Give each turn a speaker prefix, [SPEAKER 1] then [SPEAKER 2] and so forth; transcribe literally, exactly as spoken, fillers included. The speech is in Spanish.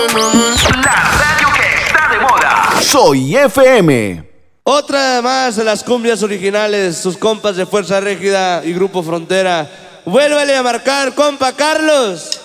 [SPEAKER 1] La radio que está de moda.
[SPEAKER 2] Soy F M.
[SPEAKER 3] Otra más de las cumbias originales, sus compas de Fuerza Régida y Grupo Frontera. Vuélvale a marcar, compa Carlos.